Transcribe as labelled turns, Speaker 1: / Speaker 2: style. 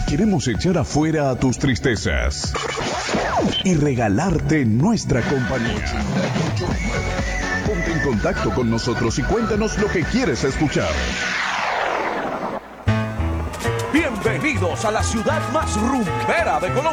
Speaker 1: Queremos echar afuera a tus tristezas y regalarte nuestra compañía. Ponte en contacto con nosotros y cuéntanos lo que quieres escuchar.
Speaker 2: Bienvenidos a la ciudad más rumbera de Colombia.